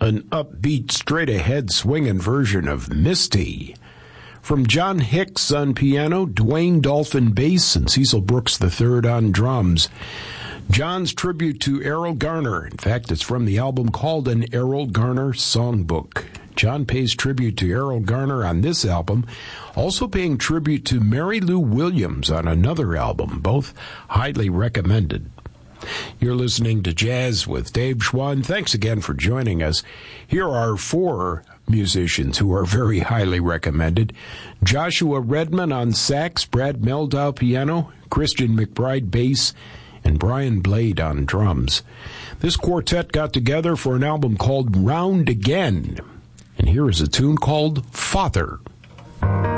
an upbeat, straight-ahead swinging version of Misty. From John Hicks on piano, Dwayne Dolphin bass, and Cecil Brooks III on drums. John's tribute to Erroll Garner. In fact, it's from the album called An Erroll Garner Songbook. John pays tribute to Erroll Garner on this album, also paying tribute to Mary Lou Williams on another album, both highly recommended. You're listening to Jazz with Dave Schwann. Thanks again for joining us. Here are 4 musicians who are very highly recommended. Joshua Redman on sax, Brad Meldau piano, Christian McBride bass, and Brian Blade on drums. This quartet got together for an album called Round Again. And here is a tune called Father.